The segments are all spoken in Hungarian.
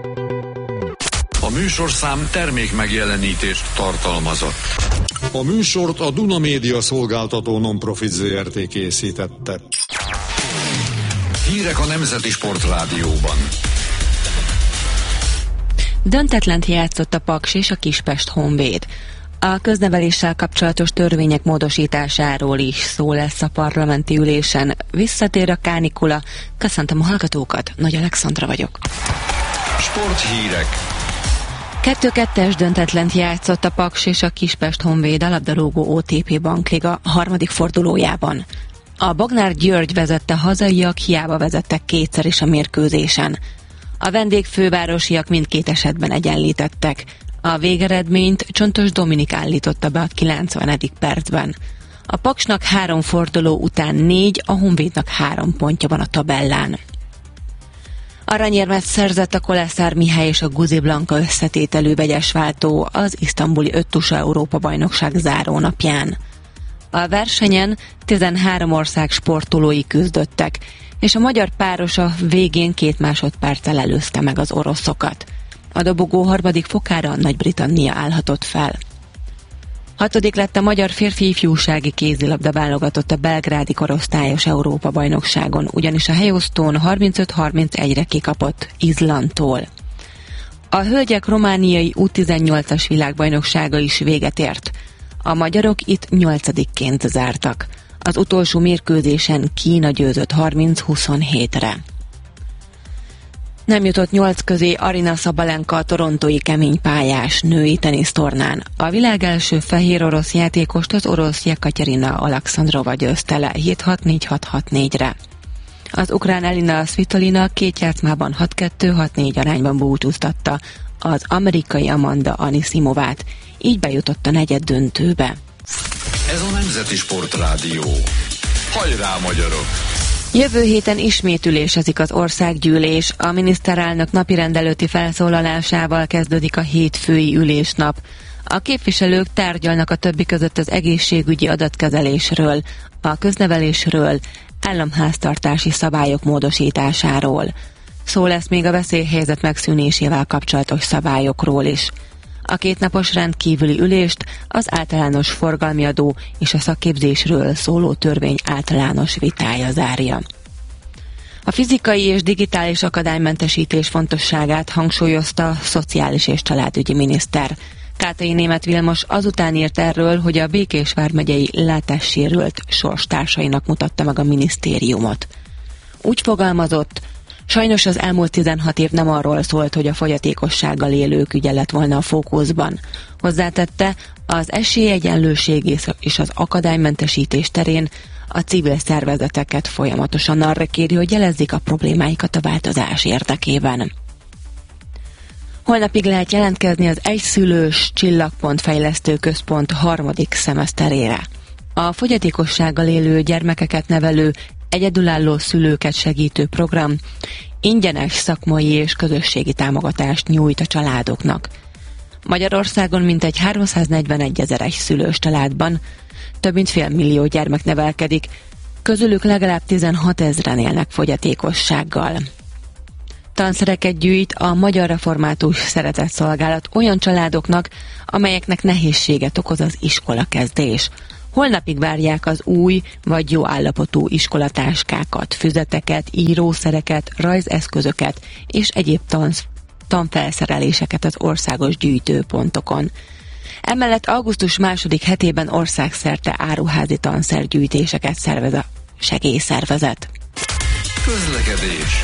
A műsorszám termék megjelenítést tartalmazott. A műsort a Duna Média szolgáltató non-profit Zrt. Készítette. Hírek a Nemzeti Sportrádióban. Döntetlent játszott a Paks és a Kispest Honvéd. A közneveléssel kapcsolatos törvények módosításáról is szó lesz a parlamenti ülésen. Visszatér a kánikula. Köszöntöm a hallgatókat, Nagy Alexandra vagyok. Sporthírek. 2-2-es döntetlent játszott a Paks és a Kispest Honvéd a labdarúgó OTP Bankliga harmadik fordulójában. A Bognár György vezette, hazaiak hiába vezettek kétszer is a mérkőzésen. A vendégfővárosiak mindkét esetben egyenlítettek. A végeredményt Csontos Dominik állította be a 90. percben. A Paksnak 3 forduló után 4, a Honvédnak 3 pontja van a tabellán. Aranyérmet szerzett a Koleszár Mihály és a Guzi Blanka összetételű vegyesváltó az isztambuli 5-tusa Európa-bajnokság zárónapján. A versenyen 13 ország sportolói küzdöttek, és a magyar páros a végén 2 másodperccel előzte meg az oroszokat. A dobogó harmadik fokára Nagy-Britannia állhatott fel. 6. lett a magyar férfi ifjúsági kézilabda válogatott a belgrádi korosztályos Európa-bajnokságon, ugyanis a helyosztón 35-31-re kikapott Izlandtól. A hölgyek romániai U18-as világbajnoksága is véget ért. A magyarok itt 8-ként zártak. Az utolsó mérkőzésen Kína győzött 30-27-re. Nem jutott 8 közé Aryna Sabalenka a torontói keménypályás női tenisztornán. A világ első fehér orosz játékost az orosz Jekaterina Alexandrova győzte le 7-6-4-6-6-4-re. Az ukrán Elina Svitolina 2 játszmában 6-2, 6-4 arányban búcsúztatta az amerikai Amanda Anisimovát, így bejutott a negyeddöntőbe. Ez a Nemzeti Sportrádió. Hajrá, magyarok! Jövő héten ismét ülésezik az országgyűlés. A miniszterelnök napirendelőti felszólalásával kezdődik a hétfői ülésnap. A képviselők tárgyalnak a többi között az egészségügyi adatkezelésről, a köznevelésről, államháztartási szabályok módosításáról. Szó lesz még a veszélyhelyzet megszűnésével kapcsolatos szabályokról is. A 2 napos rendkívüli ülést az általános forgalmi adó és a szakképzésről szóló törvény általános vitája zárja. A fizikai és digitális akadálymentesítés fontosságát hangsúlyozta a szociális és családügyi miniszter. Kátai Németh Vilmos azután írt erről, hogy a Békés vármegyei látássérült sorstársainak mutatta meg a minisztériumot. Úgy fogalmazott: sajnos az elmúlt 16 év nem arról szólt, hogy a fogyatékossággal élők ügye lett volna a fókuszban. Hozzátette, az esélyegyenlőség és az akadálymentesítés terén a civil szervezeteket folyamatosan arra kéri, hogy jelezzék a problémáikat a változás érdekében. Holnapig lehet jelentkezni az egyszülős Csillagpont Fejlesztő Központ 3. szemeszterére. A fogyatékossággal élő gyermekeket nevelő, egyedülálló szülőket segítő program ingyenes szakmai és közösségi támogatást nyújt a családoknak. Magyarországon mintegy 341 000 egyszülős családban több mint fél millió gyermek nevelkedik, közülük legalább 16 000-en élnek fogyatékossággal. Tanszereket gyűjt a Magyar Református Szeretetszolgálat olyan családoknak, amelyeknek nehézséget okoz az iskolakezdés. Holnapig várják az új vagy jó állapotú iskolatáskákat, füzeteket, írószereket, rajzeszközöket és egyéb tanfelszereléseket az országos gyűjtőpontokon. Emellett augusztus 2. hetében országszerte áruházi tanszergyűjtéseket szervez a segélyszervezet. Közlekedés.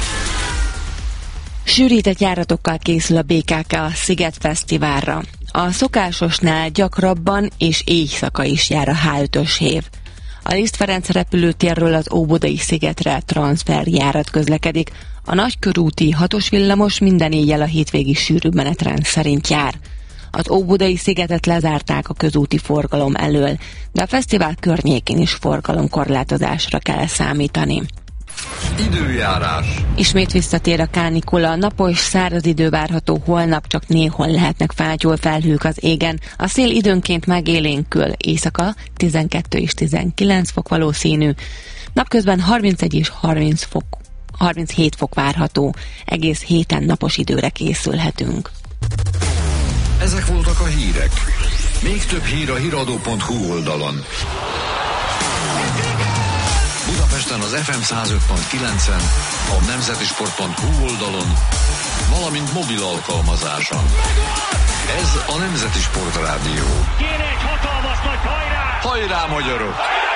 Sűrített járatokkal készül a BKK a Sziget Fesztiválra. A szokásosnál gyakrabban és éjszaka is jár a H5-ös hév. A Liszt Ferenc repülőtérről az Óbudai szigetre transferjárat közlekedik. A nagykörúti 6-os villamos minden éjjel a hétvégi sűrű menetrend szerint jár. Az Óbudai szigetet lezárták a közúti forgalom elől, de a fesztivál környékén is forgalomkorlátozásra kell számítani. Időjárás. Ismét visszatér a kánikula, napos, száraz idő várható, holnap csak néhol lehetnek fátyol felhők az égen. A szél időnként megélénkül, éjszaka 12 és 19 fok valószínű, napközben 31 és 37 fok várható. Egész héten napos időre készülhetünk. Ezek voltak a hírek. Még több hír a hiradó.hu oldalon. Budapesten az FM 105.9-en, a nemzetisport.hu oldalon, valamint mobil alkalmazáson. Ez a Nemzeti Sport Rádió. Kéne egy hatalmas nagy hajrá! Hajrá, magyarok!